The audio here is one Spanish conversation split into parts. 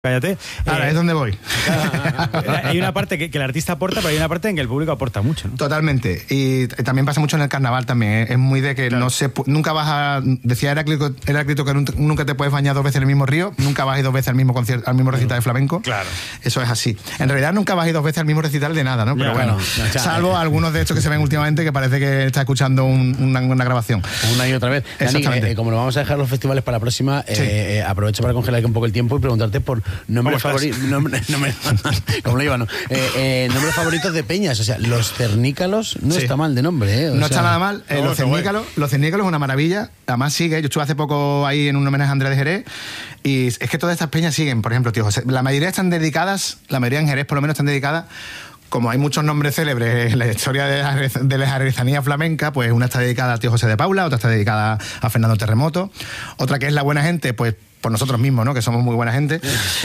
Cállate. Ahora es donde voy. Hay una parte que el artista aporta, pero hay una parte en que el público aporta mucho, ¿no? Totalmente. Y también pasa mucho en el carnaval también. Es muy de que claro. nunca vas a... Decía Heráclito que nunca te puedes bañar 2 veces en el mismo río, nunca vas a ir 2 veces al mismo concierto, al mismo recital de flamenco. Claro. Eso es así. En realidad nunca vas a ir 2 veces al mismo recital de nada, ¿no? Pero bueno, salvo algunos de estos que se ven últimamente que parece que está escuchando una grabación. Una y otra vez. Dani, como nos vamos a dejar los festivales para la próxima, aprovecho para congelar un poco el tiempo y preguntarte por nombres favoritos. Como lo iba, ¿no? Nombres favoritos de peñas. O sea, los cernícalos no está mal de nombre, ¿eh? No está nada mal. Los cernícalos es una maravilla. Además sigue. Yo estuve hace poco ahí en un homenaje a Andrés de Jerez y es que todas estas peñas siguen. Por ejemplo, tío José, la mayoría están dedicadas, la mayoría en Jerez por lo menos están dedicadas. Como hay muchos nombres célebres en la historia de la jerezanía flamenca, pues una está dedicada al tío José de Paula, otra está dedicada a Fernando Terremoto, otra que es la buena gente, pues por nosotros mismos, ¿no? Que somos muy buena gente.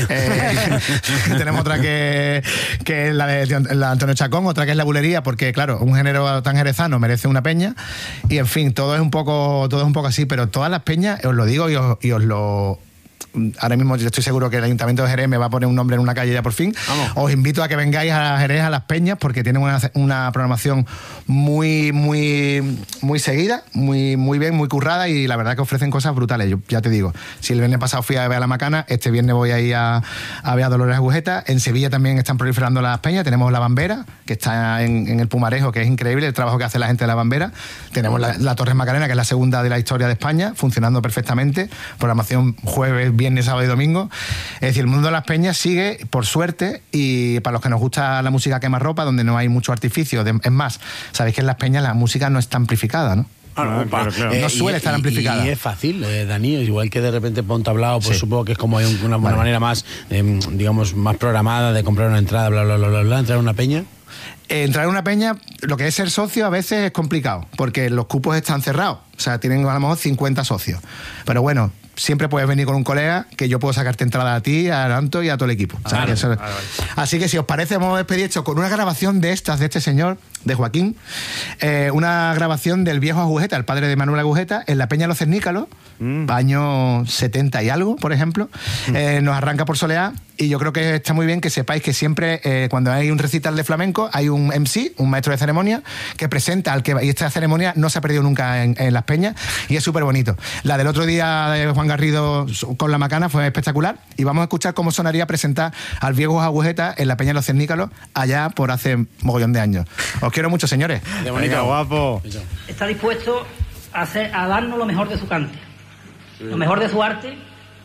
Tenemos otra que es la de la Antonio Chacón, otra que es la bulería, porque claro, un género tan jerezano merece una peña. Y en fin, todo es un poco así, pero todas las peñas, os lo digo y os lo... Ahora mismo yo estoy seguro que el Ayuntamiento de Jerez me va a poner un nombre en una calle ya por fin. Vamos. Os invito a que vengáis a Jerez a las peñas porque tienen una programación muy seguida, muy bien, muy currada y la verdad que ofrecen cosas brutales. Yo ya te digo, si el viernes pasado fui a ver a La Macana, este viernes voy a ir a ver a Dolores Agujeta. En Sevilla también están proliferando las peñas. Tenemos La Bambera, que está en el Pumarejo, que es increíble el trabajo que hace la gente de La Bambera. Tenemos la Torres Macarena, que es la segunda de la historia de España, funcionando perfectamente. Programación jueves, viernes, sábado y domingo. Es decir, el mundo de las peñas sigue, por suerte, y para los que nos gusta la música quemarropa, donde no hay mucho artificio, es más, sabéis que en las peñas la música no está amplificada, ¿no? Claro. No suele estar amplificada. Y es fácil, Dani, igual que de repente por un tablao, pues supongo que es como hay una manera más, digamos, más programada de comprar una entrada, bla, entrar en una peña. Entrar en una peña, lo que es ser socio a veces es complicado, porque los cupos están cerrados. O sea, tienen a lo mejor 50 socios. Pero bueno, siempre puedes venir con un colega que yo puedo sacarte entrada a ti, a Anto y a todo el equipo. Vale. Así que si os parece, vamos a despedir esto con una grabación de este señor, de Joaquín, una grabación del viejo Agujeta, el padre de Manuel Agujeta, en la Peña de los Cernícalos, año 70 y algo, por ejemplo. Nos arranca por Soleá y yo creo que está muy bien que sepáis que siempre cuando hay un recital de flamenco hay un MC, un maestro de ceremonia, que presenta al que y esta ceremonia no se ha perdido nunca en las peñas y es súper bonito. La del otro día de Juan Garrido con La Macana fue espectacular y vamos a escuchar cómo sonaría presentar al viejo Agujeta en la Peña de los Cernícalos allá por hace mogollón de años. Os quiero mucho, señores. De bonito, guapo. Está dispuesto a darnos lo mejor de su cante, lo mejor de su arte,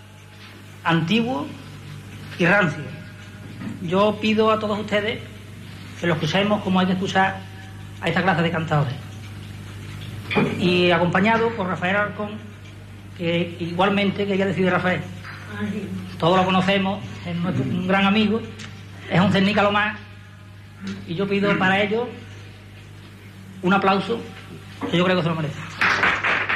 antiguo y rancio. Yo pido a todos ustedes que lo escuchemos como hay que escuchar a esta clase de cantadores. Y acompañado por Rafael Arcón, que igualmente quería decir de Rafael. Todos lo conocemos, es un gran amigo, es un cernícalo más, y yo pido para ellos un aplauso que yo creo que se lo merece.